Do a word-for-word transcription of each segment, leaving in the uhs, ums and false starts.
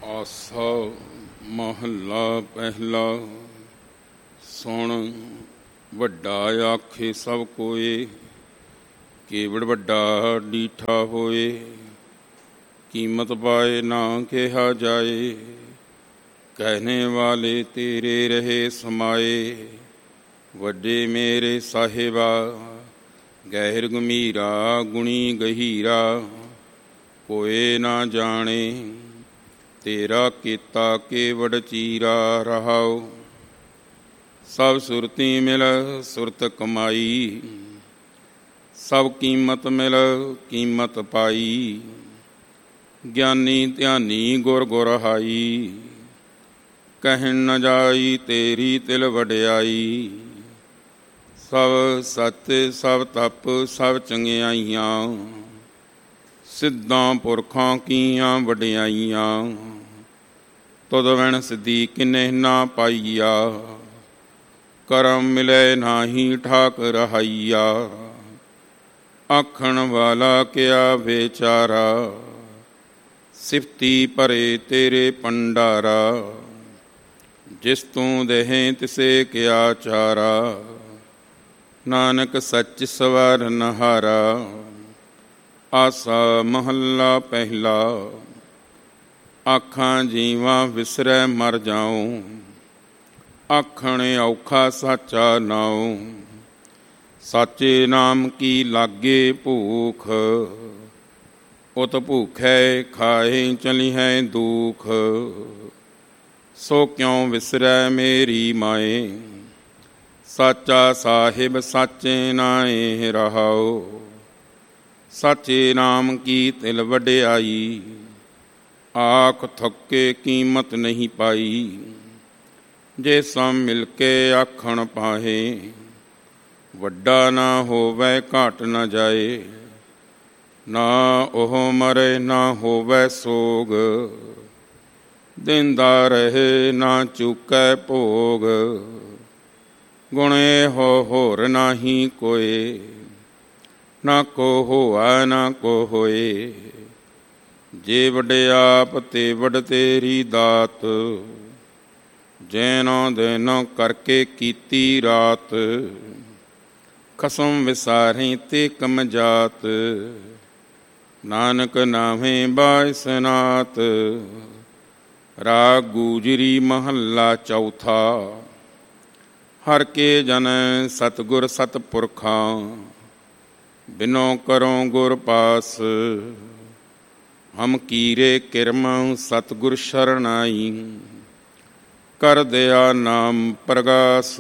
ਆਸਾ ਮਹੱਲਾ ਪਹਿਲਾ। ਸੁਣ ਵੱਡਾ ਆਖੇ ਸਭ ਕੋਏ, ਕੇਵੜ ਵੱਡਾ ਡੀਠਾ ਹੋਏ। ਕੀਮਤ ਪਾਏ ਨਾ ਕਿਹਾ ਜਾਏ, ਕਹਿਣੇ ਵਾਲੇ ਤੇਰੇ ਰਹੇ ਸਮਾਏ। ਵੱਡੇ ਮੇਰੇ ਸਾਹਿਬਾ ਗਹਿਰ ਗੰਭੀਰਾ, ਗੁਣੀ ਗਹੀਰਾ। ਕੋਏ ਨਾ ਜਾਣੇ ਤੇਰਾ ਕੀਤਾ ਕੇਵੜ ਚੀਰਾ। ਰਹਾਉ ਸਭ ਸੁਰਤੀ ਮਿਲ ਸੁਰਤ ਕਮਾਈ, ਸਭ ਕੀਮਤ ਮਿਲ ਕੀਮਤ ਪਾਈ। ਗਿਆਨੀ ਧਿਆਨੀ ਗੁਰ ਗੁਰ ਹਾਈ, ਕਹਿਣ ਨ ਜਾਈ ਤੇਰੀ ਤਿਲ ਵਡਿਆਈ। ਸਭ ਸੱਚ ਸਭ ਤਪ ਸਭ ਚੰਗਿਆਈਆਂ, ਸਿੱਧਾਂ ਪੁਰਖਾਂ ਕੀਆਂ ਵਡਿਆਈਆਂ। ਤੁਧ ਵੈਣ ਸਿੱਧੀ ਕਿਨਹਿ ਨਾ ਪਾਈਆ, ਕਰਮ ਮਿਲੇ ਨਾਹੀ ਠਾਕ ਰਹਾਈਆ। ਆਖਣ ਵਾਲਾ ਕਿਆ ਵਿਚਾਰਾ, ਸਿਫਤੀ ਭਰੇ ਤੇਰੇ ਭੰਡਾਰਾ। ਜਿਸ ਤੂੰ ਦੇਹੇ ਤਿਸੇ ਕਿਆ ਚਾਰਾ, ਨਾਨਕ ਸੱਚ ਸਵਰਨ ਹਾਰਾ। ਆਸਾ ਮਹੱਲਾ ਪਹਿਲਾ। ਆਖਾਂ ਜੀਵਾਂ ਵਿਸਰੈ ਮਰ ਜਾਉ, ਆਖਣ ਔਖਾ ਸਾਚਾ ਨਾਉ। ਸਾਚੇ ਨਾਮ ਕੀ ਲਾਗੇ ਭੂਖ, ਉਤ ਭੂਖੈ ਖਾਏ ਚਲਿਹੈ ਦੁਖ। ਸੋ ਕਿਉ ਵਿਸਰੈ ਮੇਰੀ ਮਾਏ, ਸਾਚਾ ਸਾਹਿਬ ਸਾਚੇ ਨਾਏ। ਰਹਾਉ ਸਾਚੇ ਨਾਮ ਕੀ ਤਿਲ ਵਡਿਆਈ, ਆਖ ਥੱਕੇ ਕੀਮਤ ਨਹੀਂ ਪਾਈ। ਜੇ ਸਭ ਮਿਲ ਕੇ ਆਖਣ ਪਾਹੇ, ਵੱਡਾ ਨਾ ਹੋਵੇ ਘਾਟ ਨਾ ਜਾਏ। ਨਾ ਉਹ ਮਰੇ ਨਾ ਹੋਵੇ ਸੋਗ, ਦਿੰਦਾ ਰਹੇ ਨਾ ਚੁਕੈ ਭੋਗ। ਗੁਣੇ ਹੋ ਹੋਰ ਨਾਹੀ ਕੋਏ, ਨਾ ਕੋ ਹੋਆ ਨਾ ਕੋ ਹੋਏ। ਜੇ ਵਡਿਆਪ ਤੇ ਵਡ ਤੇਰੀ ਦਾਤ, ਜੈਨੋ ਦੇਨੋ ਕਰਕੇ ਕੀਤੀ ਰਾਤ। ਖਸਮ ਵਿਸਾਰੇ ਤੇ ਕਮ ਜਾਤ, ਨਾਨਕ ਨਾਵੇਂ ਬਾਇਸਨਾਤ। ਰਾਗ ਗੂਜਰੀ ਮਹੱਲਾ ਚੌਥਾ। ਹਰ ਕੇ ਜਨ ਸਤਿਗੁਰ ਸਤਿਪੁਰਖਾਂ, ਬਿਨੋ ਕਰੋ ਗੁਰ ਪਾਸ। ਹਮ ਕੀਰੇ ਕਿਰਮ ਸਤਿਗੁਰ ਸ਼ਰਨਾਈ, ਕਰ ਦਿਆ ਨਾਮ ਪ੍ਰਗਾਸ।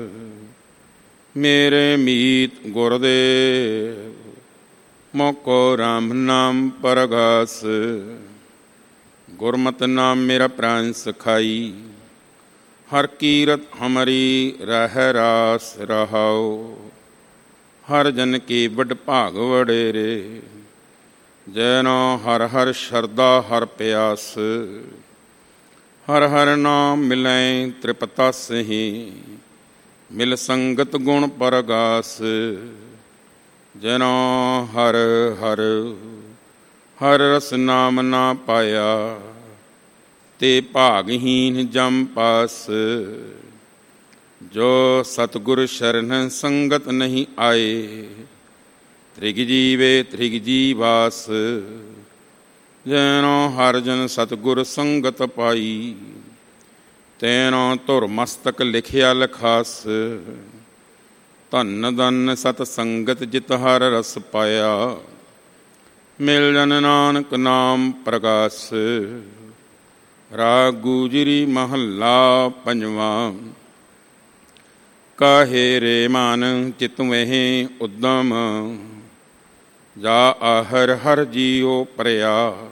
ਮੇਰੇ ਮੀਤ ਗੁਰਦੇਵ, ਮੋਕੋ ਰਾਮ ਨਾਮ ਪਰਗਾਸ। ਗੁਰਮਤਿ ਨਾਮ ਮੇਰਾ ਪ੍ਰਾਨ ਸਖਾਈ, ਹਰ ਕੀਰਤ ਹਮਰੀ ਰਹਿ ਰਾਸ। ਰਹਾਉ ਹਰ ਜਨ ਕੀ ਵੱਡ ਭਾਗ ਵਡੇਰੇ, ਜੈਨੋ ਹਰ ਹਰ ਸ਼ਰਧਾ ਹਰ ਪਿਆਸ। ਹਰ ਹਰ ਨਾਮ ਮਿਲੈ ਤ੍ਰਿਪਤਾਸਹਿ, ਮਿਲ ਸੰਗਤ ਗੁਣ ਪਰਗਾਸ। ਜੈਨੋ ਹਰ ਹਰ ਹਰ ਰਸ ਨਾਮ ਨਾ ਪਾਇਆ, ਤੇ ਭਾਗਹੀਨ ਜਮ ਪਾਸ। ਜੋ ਸਤਿਗੁਰ ਸ਼ਰਨ ਸੰਗਤ ਨਹੀਂ ਆਏ, ਤ੍ਰਿਗ ਜੀਵੇ ਤ੍ਰਿਗ ਜੀਵਾਸ। ਜੈਨੋ ਹਰ ਜਨ ਸਤਿਗੁਰ ਸੰਗਤ ਪਾਈ, ਤੈਨੋ ਧੁਰ ਮਸਤਕ ਲਿਖਿਆ ਲਖਾਸ। ਧੰਨ ਧੰਨ ਸਤ ਸੰਗਤ ਜਿਤ ਹਰ ਰਸ ਪਾਇਆ, ਮਿਲ ਜਨ ਨਾਨਕ ਨਾਮ ਪ੍ਰਗਾਸ। ਰਾਗ ਗੂਜਰੀ ਮਹੱਲਾ ਪੰਜਵਾਂ। ਕਾਹੇ ਰੇ ਮਨ ਚਿਤਵਹਿ ਉਦਮ, ਜਾ ਆਹਰ ਹਰ ਜੀਉ ਪਰਿਆ।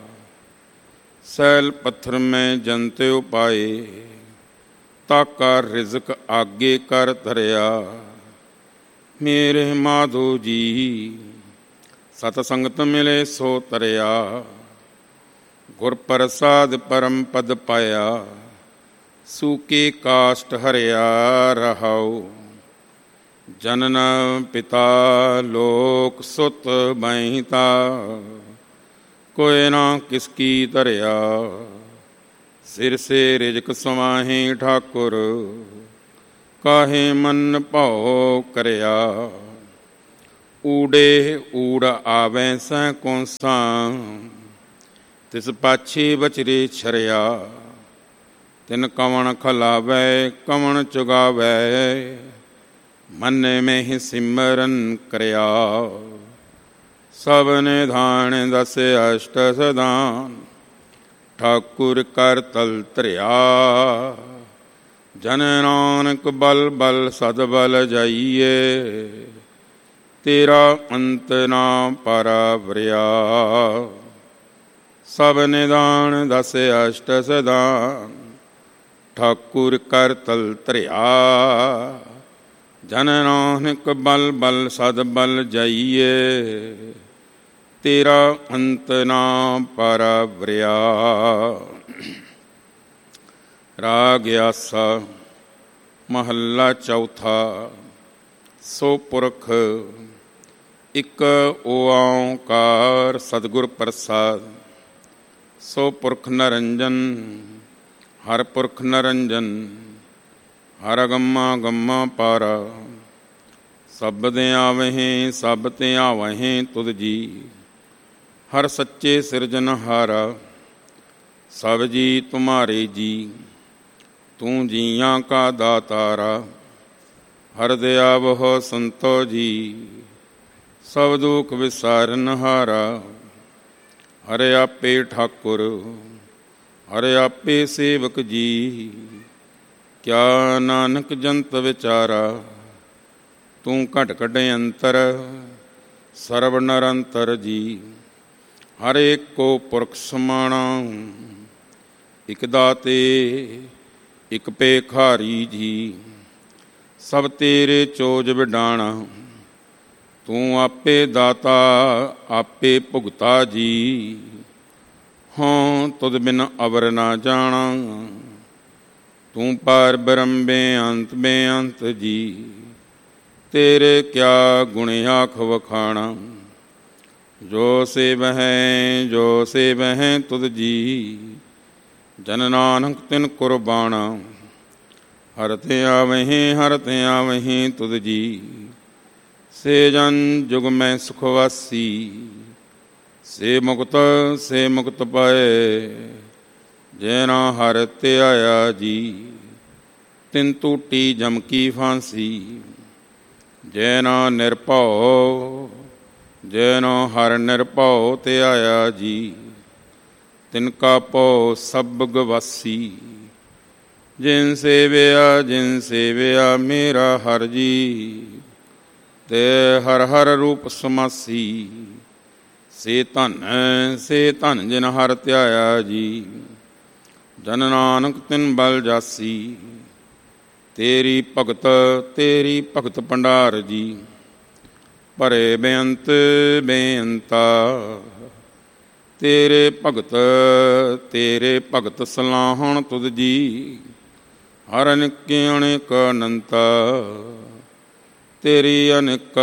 ਸੈਲ ਪੱਥਰ ਮੈਂ ਜੰਤਿ ਉਪਾਏ, ਤਾਕਾ ਰਿਜ਼ਕ ਆਗੇ ਕਰ ਧਰਿਆ। ਮੇਰੇ ਮਾਧੋ ਜੀ ਸਤ ਸੰਗਤ ਮਿਲੇ ਸੋ ਤਰਿਆ। ਗੁਰ ਪ੍ਰਸਾਦ ਪਰਮ ਪਦ ਪਾਇਆ, ਸੂਕੇ ਕਾਸ਼ਟ ਹਰਿਆ। ਰਹਾਉ ਜਨਨ ਪਿਤਾ ਲੋਕ ਸੁਤ ਬੈਤਾ, ਕੋਇ ਨਾ ਕਿਸ ਕੀ ਧਰਿਆ। ਸਿਰ ਸੇ ਰਿਜਕ ਸਮਾਹੀ ਠਾਕੁਰ, ਕਾਹੇ ਮਨ ਭਉ ਕਰਿਆ। ਊੜੇ ਊੜ ਆਵੈ ਸੈ ਕੌਂਸਾਂ, ਤਿਸ ਪਾਛੀ ਬਚਰੇ ਛਰਿਆ। ਤਿਨ ਕਵਣ ਖਲਾਵੈ ਕਵਣ ਚੁਗਾਵੈ, ਮਨ ਮਹਿ ਸਿਮਰਨ ਕਰਿਆ। ਸਭ ਨਿਧਾਨ ਦਸ ਅਸ਼ਟ ਸਦਾਨ, ਠਾਕੁਰ ਕਰ ਤਲ ਧਰਿਆ। ਜਨ ਨਾਨਕ ਬਲ ਬਲ ਸਦ ਬਲ ਜਾਈਏ, ਤੇਰਾ ਅੰਤ ਨਾ ਪਰਵਰਿਆ। ਸਭ ਨਿਦਾਨ ਦਸ ਅਸ਼ਟ ਸਦਾਨ, ਠਾਕੁਰ ਕਰ ਤਲ ਧਰਿਆ। ਜਨ ਨਾਨਕ ਬਲ ਬਲ ਸਦ ਬਲ ਜਾਈਏ, ਤੇਰਾ ਅੰਤ ਨਾ ਪਰਵਰਿਆ। ਰਾਗ ਆਸਾ ਮਹੱਲਾ ਚੌਥਾ। ਸੋ ਪੁਰਖ ਇੱਕ ਓਂਕਾਰ ਸਤਿਗੁਰ ਪ੍ਰਸਾਦ। ਸੋ ਪੁਰਖ ਨਿਰੰਜਨ ਹਰ ਪੁਰਖ ਨਿਰੰਜਨ, ਹਰ ਗੰਮਾ ਗੰਮਾ ਪਾਰਾ। ਸਭ ਦੇ ਆਵਹੀਂ ਸਭ ਤੇ ਆਵਹੀਂ ਤੁਧ ਜੀ, ਹਰ ਸੱਚੇ ਸਿਰਜਨਹਾਰਾ। ਸਭ ਜੀ ਤੁਮਾਰੇ ਜੀ, ਤੂੰ ਜੀਆਂ ਕਾ ਦਾਤਾਰਾ। ਹਰ ਦਇਆ ਬਹੁ ਸੰਤੋ ਜੀ, ਸਭ ਦੁਖ ਵਿਸਾਰਨਹਾਰਾ। ਹਰਿ ਆਪੇ ਠਾਕੁਰ ਹਰਿ ਆਪੇ ਸੇਵਕ ਜੀ, ਕਿਆ ਨਾਨਕ ਜੰਤ ਵਿਚਾਰਾ। ਤੂੰ ਘਟ ਘਟ ਅੰਤਰ ਸਰਬ ਨਿਰੰਤਰ ਜੀ, ਹਰ ਏਕੋ ਪੁਰਖ ਸਮਾਣਾ। ਇਕ ਦਾਤੇ ਇਕ ਭੇਖਾਰੀ ਜੀ, ਸਭ ਤੇਰੇ ਚੋਜ ਵਿਡਾਣਾ। ਤੂੰ ਆਪੇ ਦਾਤਾ ਆਪੇ ਭੁਗਤਾ ਜੀ, ਹਾਂ ਤੁਧ ਬਿਨ ਅਵਰ ਨਾ ਜਾਣਾ। ਤੂੰ ਪਾਰ ਬ੍ਰਹਮ ਬੇਅੰਤ ਬੇਅੰਤ ਜੀ, ਤੇਰੇ ਕਿਆ ਗੁਣ ਆਖ ਵਖਾਣਾ। ਜੋ ਸੇਵਹਿ ਜੋ ਸੇਵਹਿ ਤੁਧ ਜੀ, ਜਨ ਨਾਨਕ ਤਿਨ ਕੁਰਬਾਣਾ। ਹਰ ਤੇ ਆਵਹੀਂ ਹਰ ਤੇ ਆਵਹੀਂ ਤੁਧ ਜੀ, ਸੇ ਜਨ ਜੁਗ ਮੈਂ ਸੁਖ ਵਾਸੀ। ਸੇ ਮੁਕਤ ਸੇ ਮੁਕਤ ਪਾਏ, ਜੈਨਾ ਹਰ ਤੇ ਆਇਆ ਜੀ। ਤਿਨ ਟੂਟੀ ਜਮ ਕੀ ਫਾਂਸੀ, ਜੈਨਾ ਨਿਰਭਉ ਜੈਨਾ ਹਰ ਨਿਰਭਉ ਤੇ ਆਇਆ ਜੀ। ਤਿਨ ਕਾ ਭਉ ਸਭ ਗਵਾਸੀ, ਜਿਨ ਸੇਵਿਆ ਜਿਨ ਸੇਵਿਆ ਮੇਰਾ ਹਰ ਜੀ। ਤੇ ਹਰ ਹਰ ਰੂਪ ਸਮਾਸੀ, ਸੇ ਧਨ ਸੇ ਧਨ ਜਿਨ ਹਰ ਧਿਆਇਆ ਜੀ। ਜਨ ਨਾਨਕ ਤਿਨ ਬਲ ਜਾਸੀ, ਤੇਰੀ ਭਗਤ ਤੇਰੀ ਭਗਤ ਭੰਡਾਰ ਜੀ। ਭਰੇ ਬੇਅੰਤ ਬੇਅੰਤਾ, ਤੇਰੇ ਭਗਤ ਤੇਰੇ ਭਗਤ ਸਲਾਹਣ ਤੁਧ ਜੀ। ਹਰ ਅਨੇਕ ਅਨੇਕ ਅਨੰਤਾ, ਤੇਰੀ ਅਨੇਕ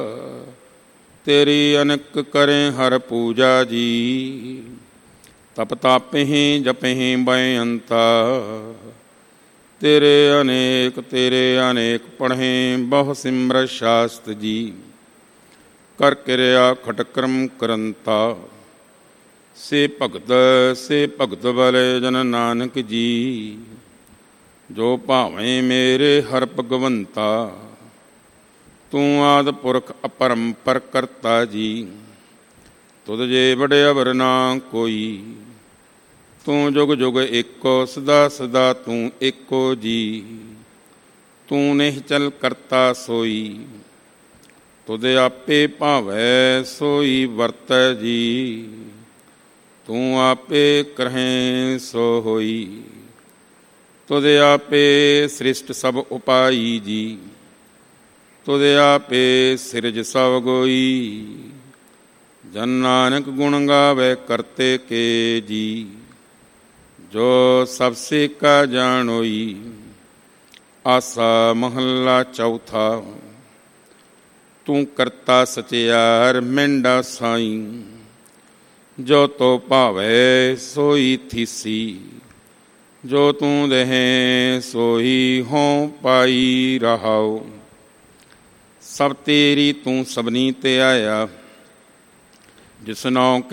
ਤੇਰੀ ਅਨੇਕ ਕਰੇ ਹਰ ਪੂਜਾ ਜੀ। ਤਪ ਤਾਪਹਿ ਜਪਹਿ ਬੇਅੰਤਾ, ਤੇਰੇ ਅਨੇਕ ਤੇਰੇ ਅਨੇਕ ਪੜ੍ਹੇ ਬਹੁ ਸਿਮਰ ਸ਼ਾਸਤ ਜੀ। ਕਰ ਕਿਰਿਆ ਖਟ ਕਰਮ ਕਰੰਤਾ, ਸੇ ਭਗਤ ਸੇ ਭਗਤ ਵਾਲੇ ਜਨ ਨਾਨਕ ਜੀ। ਜੋ ਭਾਵੇਂ ਮੇਰੇ ਹਰ ਭਗਵੰਤਾ, ਤੂੰ ਆਦਿ ਪੁਰਖ ਅਪਰੰਪਰ ਕਰਤਾ ਜੀ। ਤੁਧ ਜੇ ਵਡ ਅਵਰ ਨਾ ਕੋਈ, ਤੂੰ ਜੁਗ ਜੁਗ ਏਕੋ ਸਦਾ ਸਦਾ ਤੂੰ ਏਕੋ ਜੀ। ਤੂੰ ਨਿਹਚਲ ਕਰਤਾ ਸੋਈ, ਤੁਧ ਆਪੇ ਭਾਵੈ ਸੋਈ ਵਰਤੈ ਜੀ। ਤੂੰ ਆਪੇ ਕਰਹਿ ਸੋ ਹੋਈ, ਤੁਧ ਆਪੇ ਸ੍ਰਿਸ਼ਟ ਸਭ ਉਪਾਈ ਜੀ। ਤੁਧ ਆਪੇ ਸਿਰਜ ਸਭ ਗੋਈ, ਜਨ ਨਾਨਕ ਗੁਣ ਗਾਵੇ ਕਰਤੇ ਕੇ ਜੀ। ਜੋ ਸਭ ਸੇ ਕਾ ਜਾਣੋਈ। ਆਸਾ ਮਹੱਲਾ ਚੌਥਾ। ਤੂੰ ਕਰਤਾ ਸਚਿਆਰ ਮਹਿੰਡਾ ਸਾਈਂ, ਜੋ ਤੋ ਭਾਵੈ ਸੋਈ ਥੀਸੀ। ਜੋ ਤੂੰ ਦੇਹੇ ਸੋਈ ਹੋਂ ਪਾਈ ਰਹਾਉ। ਸਭ ਤੇਰੀ ਤੂੰ ਸਭਨੀ ਤੇ ਆਇਆ, ਜਿਸਨੋਂ